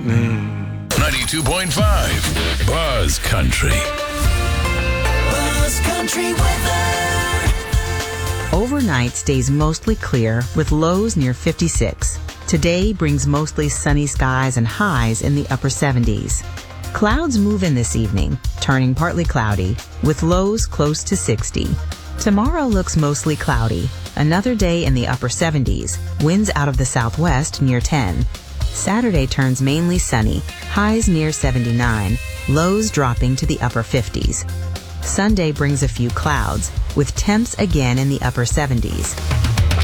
92.5 Buzz Country. Buzz Country weather. Overnight stays mostly clear with lows near 56. Today brings mostly sunny skies and highs in the upper 70s. Clouds move in this evening, turning partly cloudy, with lows close to 60. Tomorrow looks mostly cloudy. Another day in the upper 70s, winds out of the southwest near 10. Saturday turns mainly sunny, highs near 79, lows dropping to the upper 50s. Sunday brings a few clouds, with temps again in the upper 70s.